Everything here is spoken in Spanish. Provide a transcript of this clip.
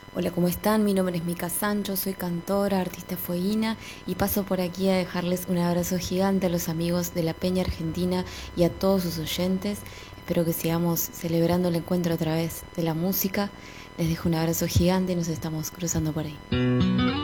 Hola, ¿cómo están? Mi nombre es Mica Sancho, soy cantora, artista fueguina y paso por aquí a dejarles un abrazo gigante a los amigos de la Peña Argentina y a todos sus oyentes. Espero que sigamos celebrando el encuentro a través de la música. Les dejo un abrazo gigante y nos estamos cruzando por ahí.